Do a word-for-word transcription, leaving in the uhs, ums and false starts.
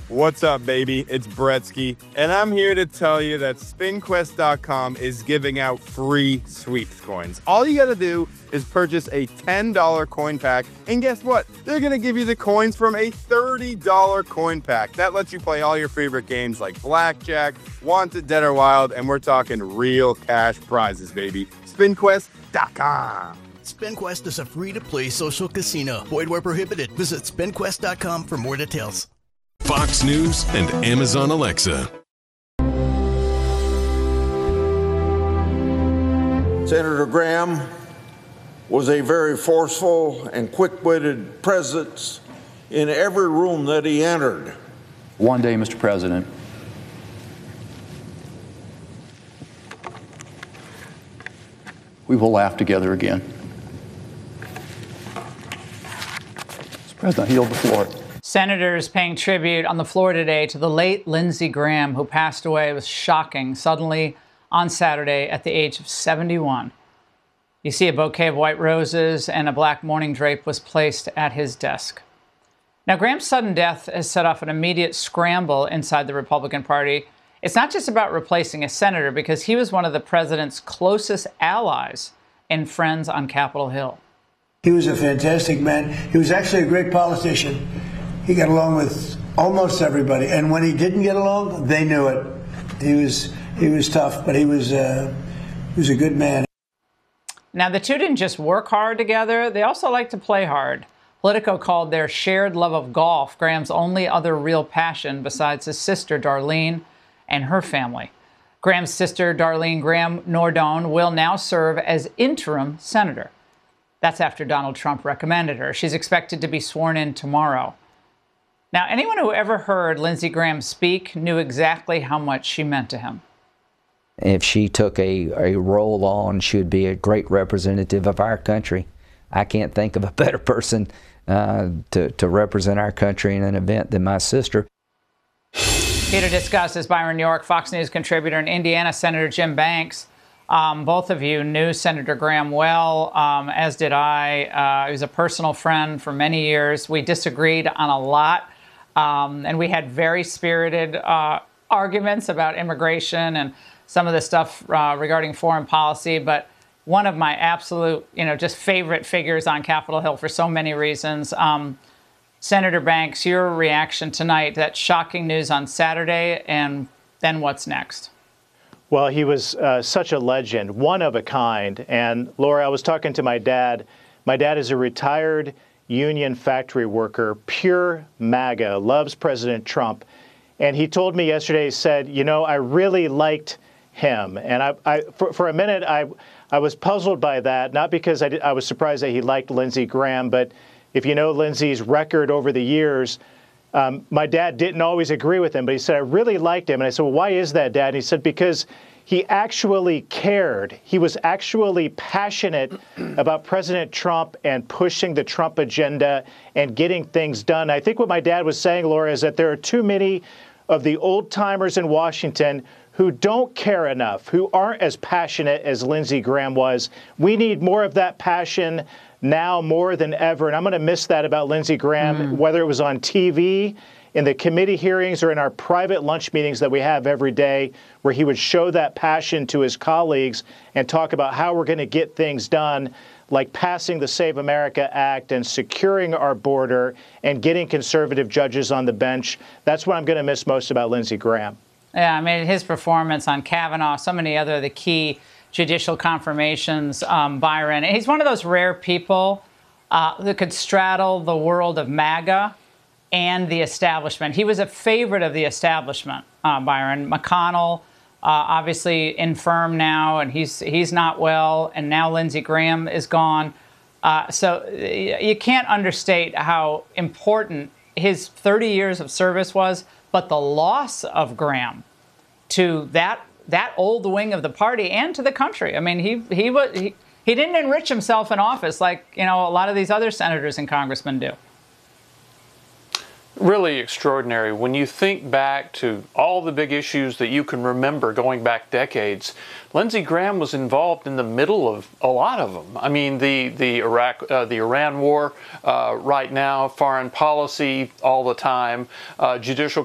What's up, baby? It's Bretsky, and I'm here to tell you that spin quest dot com is giving out free sweeps coins. All you gotta do is purchase a ten dollar coin pack, and guess what? They're gonna give you the coins from a thirty dollar coin pack. That lets you play all your favorite games like Blackjack, Wanted, Dead or Wild, and we're talking real cash prizes, baby. spin quest dot com. SpinQuest is a free-to-play social casino. Void where prohibited. Visit spin quest dot com for more details. Fox News and Amazon Alexa. Senator Graham was a very forceful and quick-witted presence in every room that he entered. One day, Mister President, we will laugh together again. Mister President, I yield the floor. Senators paying tribute on the floor today to the late Lindsey Graham, who passed away with shocking suddenly on Saturday at the age of seventy-one. You see a bouquet of white roses and a black mourning drape was placed at his desk. Now, Graham's sudden death has set off an immediate scramble inside the Republican Party. It's not just about replacing a senator, because he was one of the president's closest allies and friends on Capitol Hill. He was a fantastic man. He was actually a great politician. He got along with almost everybody, and when he didn't get along, they knew it. He was he was tough, but he was uh, he was a good man. Now, the two didn't just work hard together; they also liked to play hard. Politico called their shared love of golf Graham's only other real passion, besides his sister Darlene and her family. Graham's sister Darlene Graham Nordone will now serve as interim senator. That's after Donald Trump recommended her. She's expected to be sworn in tomorrow. Now, anyone who ever heard Lindsey Graham speak knew exactly how much she meant to him. If she took a, a role on, she would be a great representative of our country. I can't think of a better person uh, to, to represent our country in an event than my sister. Here to discuss is Byron York, Fox News contributor, and Indiana Senator Jim Banks. Um, both of you knew Senator Graham well, um, as did I. Uh, he was a personal friend for many years. We disagreed on a lot. Um, and we had very spirited uh, arguments about immigration and some of the stuff uh, regarding foreign policy. But one of my absolute, you know, just favorite figures on Capitol Hill for so many reasons. Um, Senator Banks, your reaction tonight, that shocking news on Saturday, and then what's next? Well, he was uh, such a legend, one of a kind. And Laura, I was talking to my dad. My dad is a retired union factory worker, pure MAGA, loves President Trump. And he told me yesterday, he said, you know, I really liked him. And I, I for, for a minute, I, I was puzzled by that, not because I, did, I was surprised that he liked Lindsey Graham, but if you know Lindsey's record over the years, um, my dad didn't always agree with him, but he said, I really liked him. And I said, well, why is that, Dad? And he said, because he actually cared. He was actually passionate about President Trump and pushing the Trump agenda and getting things done. I think what my dad was saying, Laura, is that there are too many of the old timers in Washington who don't care enough, who aren't as passionate as Lindsey Graham was. We need more of that passion now more than ever. And I'm going to miss that about Lindsey Graham, mm. whether it was on T V, in the committee hearings, or in our private lunch meetings that we have every day, where he would show that passion to his colleagues and talk about how we're going to get things done, like passing the Save America Act and securing our border and getting conservative judges on the bench. That's what I'm going to miss most about Lindsey Graham. Yeah, I mean, his performance on Kavanaugh, so many other the key judicial confirmations, um, Byron. He's one of those rare people uh, that could straddle the world of MAGA and the establishment. He was a favorite of the establishment, uh, Byron. McConnell, uh, obviously infirm now, and he's he's not well, and now Lindsey Graham is gone. Uh, so you can't understate how important his thirty years of service was, but the loss of Graham to that that old wing of the party and to the country. I mean, he he was he, he didn't enrich himself in office like, you know, a lot of these other senators and congressmen do. Really extraordinary. When you think back to all the big issues that you can remember going back decades, Lindsey Graham was involved in the middle of a lot of them. I mean, the the Iraq, uh, the Iran war uh, right now, foreign policy all the time, uh, judicial